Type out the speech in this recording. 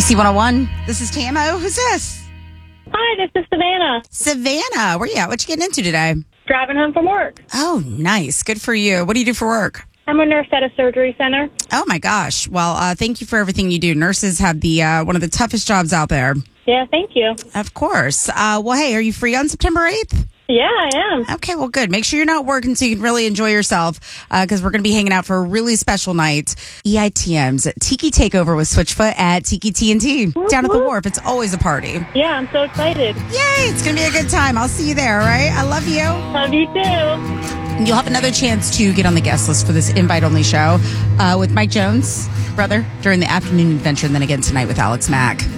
DC101. This is Tamo. Who's this? Hi, this is Savannah. Savannah, where you at? What you getting into today? Driving home from work. Oh, nice. Good for you. What do you do for work? I'm a nurse at a surgery center. Oh, my gosh. Well, thank you for everything you do. Nurses have the one of the toughest jobs out there. Yeah, thank you. Of course. Well, hey, are you free on September 8th? Yeah, I am. Okay, well, good. Make sure you're not working so you can really enjoy yourself because we're going to be hanging out for a really special night. EITM's Tiki Takeover with Switchfoot at Tiki T&T down at the Wharf. It's always a party. Yeah, I'm so excited. Yay! It's going to be a good time. I'll see you there, all right? I love you. Love you too. You'll have another chance to get on the guest list for this invite-only show with Mike Jones, brother, during the afternoon adventure, and then again tonight with Alex Mack.